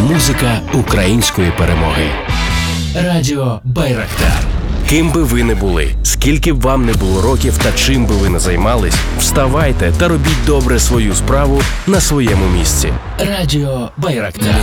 Музика української перемоги. Радіо Байрактар. Ким би ви не були, скільки б вам не було років та чим би ви не займались, вставайте та робіть добре свою справу на своєму місці. Радіо Байрактар.